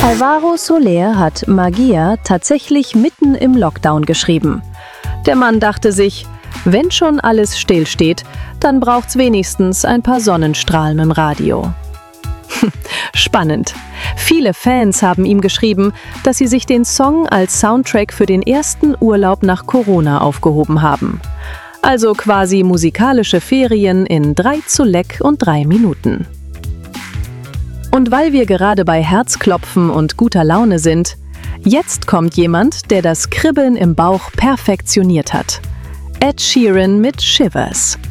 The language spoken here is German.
Álvaro Soler hat Magia tatsächlich mitten im Lockdown geschrieben. Der Mann dachte sich, wenn schon alles stillsteht, dann braucht's wenigstens ein paar Sonnenstrahlen im Radio. Spannend. Viele Fans haben ihm geschrieben, dass sie sich den Song als Soundtrack für den ersten Urlaub nach Corona aufgehoben haben. Also quasi musikalische Ferien in 3 zu Leck und 3 Minuten. Und weil wir gerade bei Herzklopfen und guter Laune sind, jetzt kommt jemand, der das Kribbeln im Bauch perfektioniert hat. Ed Sheeran mit Shivers.